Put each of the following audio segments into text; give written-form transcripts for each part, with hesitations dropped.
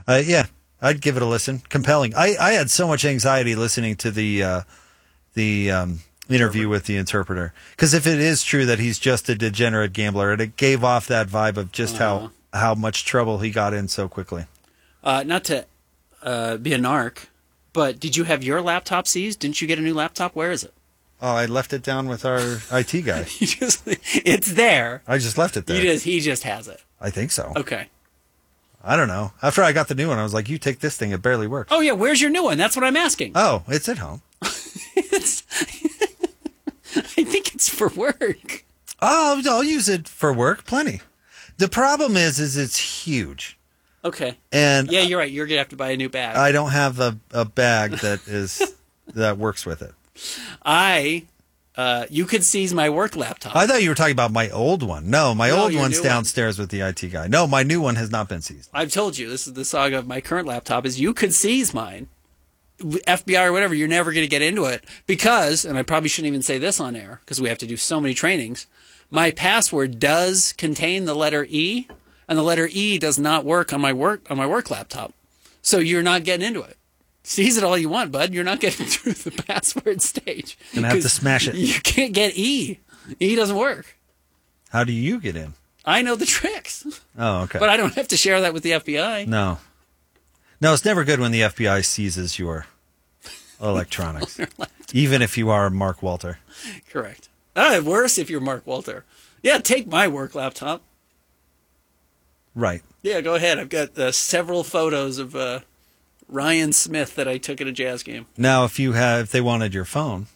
Yeah, I'd give it a listen. Compelling. I had so much anxiety listening to the interview with the interpreter, because if it is true that he's just a degenerate gambler, and it gave off that vibe of just how much trouble he got in so quickly. Not to be a narc, but did you have your laptop seized? Didn't you get a new laptop? Where is it? Oh, I left it down with our IT guy. It's there. I just left it there. He just has it. I think so. Okay. I don't know. After I got the new one, I was like, you take this thing. It barely works. Oh, yeah. Where's your new one? That's what I'm asking. Oh, it's at home. I think it's for work. Oh, I'll use it for work. Plenty. The problem is it's huge. Okay. And yeah, you're right. You're going to have to buy a new bag. I don't have a bag that works with it. You could seize my work laptop. I thought you were talking about my old one. No, my old one's downstairs with the IT guy. No, my new one has not been seized. I've told you, this is the saga of my current laptop, is you could seize mine. FBI or whatever, you're never going to get into it because, and I probably shouldn't even say this on air because we have to do so many trainings, my password does contain the letter E, and the letter E does not work on my work laptop. So you're not getting into it. Seize it all you want, bud. You're not getting through the password stage. You're going to have to smash it. You can't get E. E doesn't work. How do you get in? I know the tricks. Oh, okay. But I don't have to share that with the FBI. No, it's never good when the FBI seizes your electronics, even if you are Mark Walter. Correct. Worse if you're Mark Walter. Yeah, take my work laptop. Right. Yeah, go ahead. I've got several photos of Ryan Smith that I took at a Jazz game. Now, if they wanted your phone.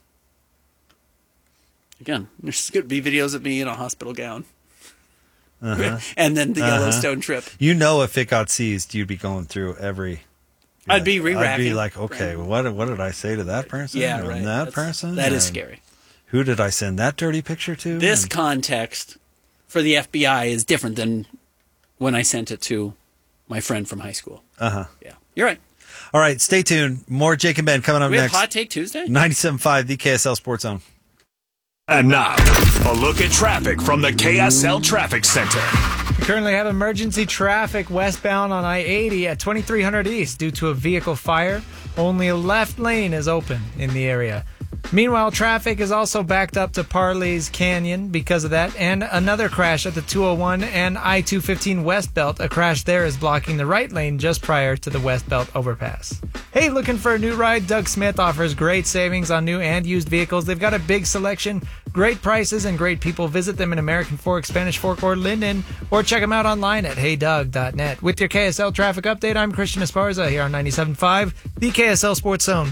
Again, there's going to be videos of me in a hospital gown. And then the Yellowstone trip. You know, if it got seized, you'd be going through every... I'd be re-racking. I'd be like, okay, what did I say to that person? Yeah, right. And that person? That is scary. Who did I send that dirty picture to? This context for the FBI is different than when I sent it to my friend from high school. Yeah, you're right. All right, stay tuned. More Jake and Ben coming up next. We have Hot Take Tuesday? 97.5, the KSL Sports Zone. And now, a look at traffic from the KSL Traffic Center. We currently have emergency traffic westbound on I-80 at 2300 East due to a vehicle fire. Only a left lane is open in the area. Meanwhile, traffic is also backed up to Parley's Canyon because of that, and another crash at the 201 and I-215 West Belt. A crash there is blocking the right lane just prior to the West Belt overpass. Hey, looking for a new ride? Doug Smith offers great savings on new and used vehicles. They've got a big selection, great prices, and great people. Visit them in American Fork, Spanish Fork, or Linden, or check them out online at heydoug.net. With your KSL traffic update, I'm Christian Esparza here on 97.5, the KSL Sports Zone.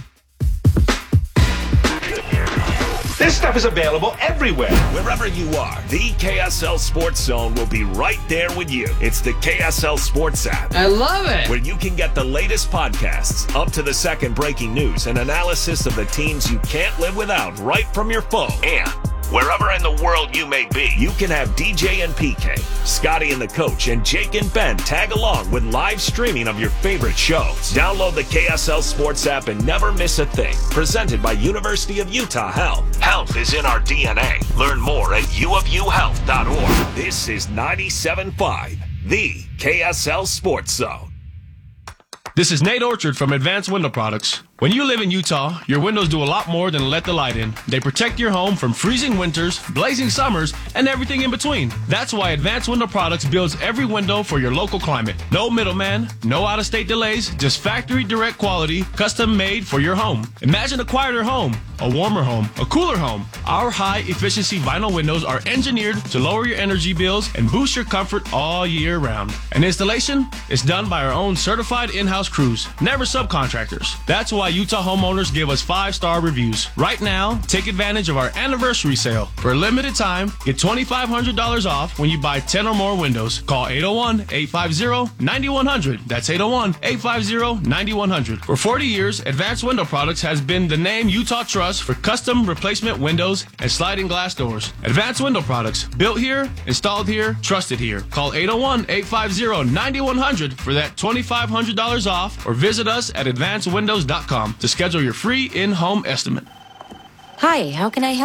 This stuff is available everywhere. Wherever you are, the KSL Sports Zone will be right there with you. It's the KSL Sports app. I love it. Where you can get the latest podcasts, up to the second breaking news, and analysis of the teams you can't live without right from your phone. And wherever in the world you may be, you can have DJ and PK, Scotty and the Coach, and Jake and Ben tag along with live streaming of your favorite shows. Download the KSL Sports app and never miss a thing. Presented by University of Utah Health. Health is in our DNA. Learn more at uofuhealth.org. This is 97.5, the KSL Sports Zone. This is Nate Orchard from Advanced Window Products. When you live in Utah, your windows do a lot more than let the light in. They protect your home from freezing winters, blazing summers, and everything in between. That's why Advanced Window Products builds every window for your local climate. No middleman, no out-of-state delays, just factory direct quality, custom made for your home. Imagine a quieter home, a warmer home, a cooler home. Our high-efficiency vinyl windows are engineered to lower your energy bills and boost your comfort all year round. And installation is done by our own certified in-house crews, never subcontractors. That's why Utah homeowners give us 5-star reviews. Right now, take advantage of our anniversary sale. For a limited time, get $2,500 off when you buy 10 or more windows. Call 801-850-9100. That's 801-850-9100. For 40 years, Advanced Window Products has been the name Utah trusts for custom replacement windows and sliding glass doors. Advanced Window Products, built here, installed here, trusted here. Call 801-850-9100 for that $2,500 off, or visit us at advancedwindows.com to schedule your free in-home estimate. Hi, how can I help?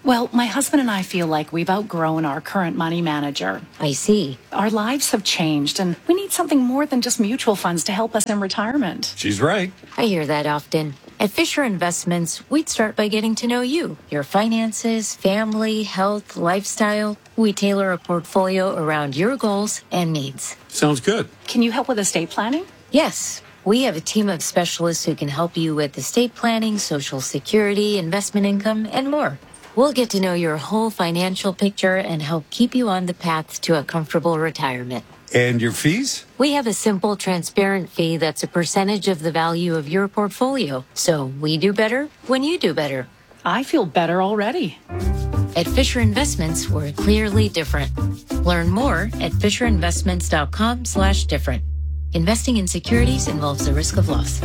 Well, my husband and I feel like we've outgrown our current money manager. I see. Our lives have changed, and we need something more than just mutual funds to help us in retirement. She's right. I hear that often. At Fisher Investments, we'd start by getting to know you, your finances, family, health, lifestyle. We tailor a portfolio around your goals and needs. Sounds good. Can you help with estate planning? Yes, we have a team of specialists who can help you with estate planning, Social Security, investment income, and more. We'll get to know your whole financial picture and help keep you on the path to a comfortable retirement. And your fees? We have a simple, transparent fee that's a percentage of the value of your portfolio. So we do better when you do better. I feel better already. At Fisher Investments, we're clearly different. Learn more at fisherinvestments.com/different. Investing in securities involves the risk of loss.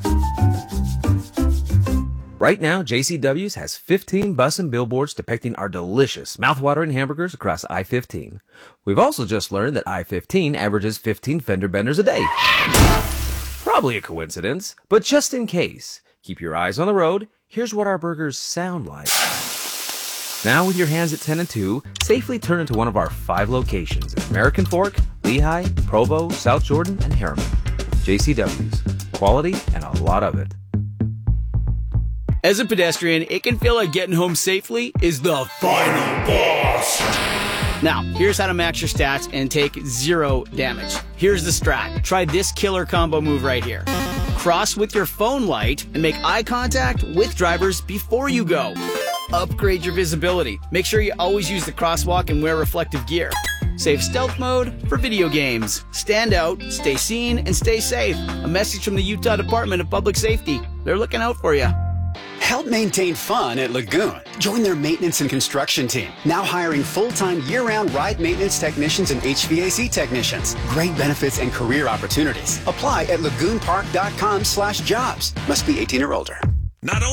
Right now, JCW's has 15 bus and billboards depicting our delicious, mouthwatering hamburgers across I-15. We've also just learned that I-15 averages 15 fender benders a day. Probably a coincidence, but just in case, keep your eyes on the road. Here's what our burgers sound like. Now, with your hands at 10 and 2, safely turn into one of our 5 locations in American Fork, Lehigh, Provo, South Jordan, and Harriman. JCW's. Quality and a lot of it. As a pedestrian, it can feel like getting home safely is the final boss. Now, here's how to max your stats and take 0 damage. Here's the strat. Try this killer combo move right here. Cross with your phone light and make eye contact with drivers before you go. Upgrade your visibility. Make sure you always use the crosswalk and wear reflective gear. Save stealth mode for video games. Stand out, stay seen, and stay safe. A message from the Utah Department of Public Safety. They're looking out for you. Help maintain fun at Lagoon. Join their maintenance and construction team. Now hiring full-time year-round ride maintenance technicians and HVAC technicians. Great benefits and career opportunities. Apply at lagoonpark.com/jobs. Must be 18 or older. Not